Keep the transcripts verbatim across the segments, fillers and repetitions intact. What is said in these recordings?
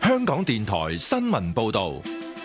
香港電台新聞報道。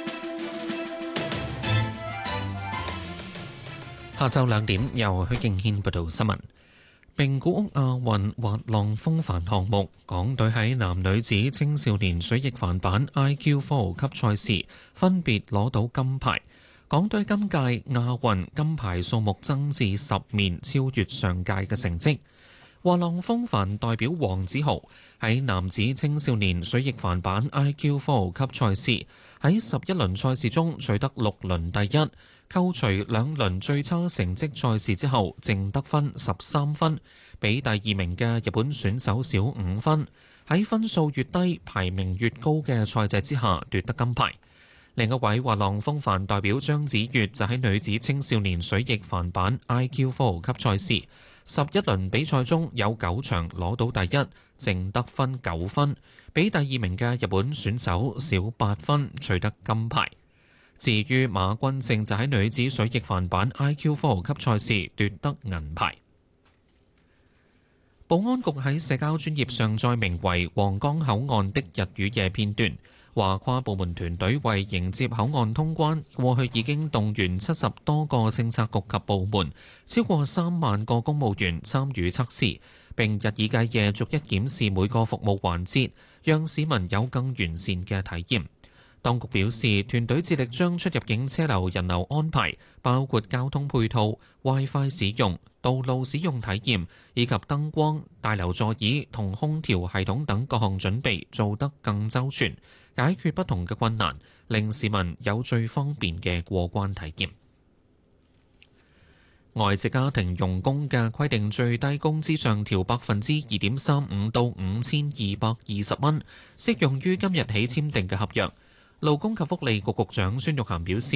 下晝兩點，由許敬軒報道新聞。名古屋亞運滑浪風帆項目，港隊喺男女子青少年水翼帆板 I Q 四級賽事分別攞到金牌。港隊今屆亞運金牌數目增至十面，超越上屆嘅成績。滑浪風帆代表黃子豪喺男子青少年水翼帆板 I Q 四級賽事喺十一輪賽事中取得六輪第一，扣除兩輪最差成績賽事之後，淨得分十三分，比第二名嘅日本選手少五分。喺分數越低、排名越高嘅賽制之下奪得金牌。另一位滑浪風帆代表張子悅就喺女子青少年水翼帆板 I Q 四級賽事十一輪比賽中有九場攞到第一，淨得分九分，比第二名嘅日本選手少八分，取得金牌。至於馬君正就喺女子水翼帆板 I Q 四級賽事奪得銀牌。保安局喺社交專頁上載名為皇崗口岸的日與夜片段，話跨部門團隊為迎接口岸通關，過去已經動員七十多個政策局及部門，超過三萬個公務員參與測試，並日以繼夜逐一檢視每個服務環節，讓市民有更完善嘅體驗。當局表示，團隊致力將出入境車流人流安排，包括交通配套、WiFi 使用、道路使用體驗，以及燈光、大樓座椅同空調系統等各項準備做得更周全，解決不同嘅困難，令市民有最方便嘅過關體驗。外籍家庭傭工嘅規定最低工資上調百分之二點三五到五千二百二十蚊，適用於今日起簽訂嘅合約。勞工及福利局局長孫玉菡表示，